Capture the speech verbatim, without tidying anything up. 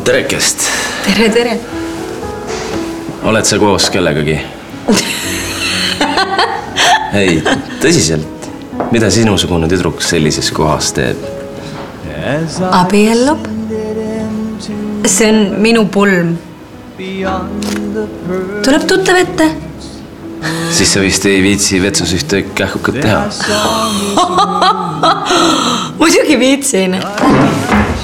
terekest. Tere, tere. Oled sa koos kellegagi? Ei, tõsiselt. Mida sinusugune tüdruk sellises kohas teeb? Abiellub. See on minu pulm. Tuleb tuttav ette. Siis sa vist ei viitsi vetsus ühte kähkukat teha. Muidugi viitsin.